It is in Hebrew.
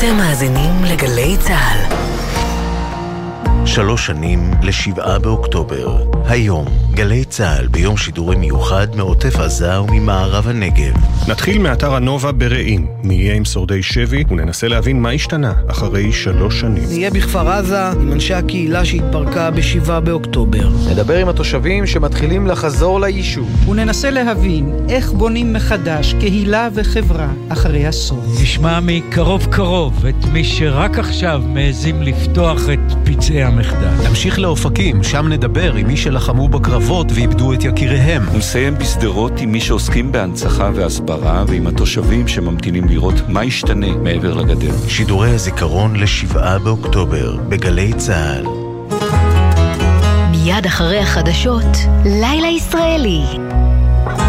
אתם מאזינים לגלי צהל. 3 שנים ל7 באוקטובר. היום, גלי צהל ביום שידורי מיוחד מעוטף עזה וממערב הנגב. נתחיל מאתר הנובה ברעים. נהיה עם שורדי שבי וננסה להבין מה השתנה אחרי 3 שנים. נהיה בכפר עזה עם אנשי הקהילה שהתפרקה ב7 באוקטובר. נדבר עם התושבים שמתחילים לחזור ליישוב. וננסה להבין איך בונים מחדש קהילה וחברה אחרי אסון. נשמע מקרוב קרוב את מי שרק עכשיו מעזים לפתוח את פצעי המחדל. נמשיך לאופקים, שם נדבר עם מי שלחמו בקרבות ואיבדו את יקיריהם. ונסיים בסדרות עם מי שעוסקים בהנצחה והסברה ועם התושבים שממתינים לראות מה ישתנה מעבר לגדר. שידורי הזיכרון ל7 באוקטובר בגלי צהל. מיד אחרי החדשות, לילה ישראלי.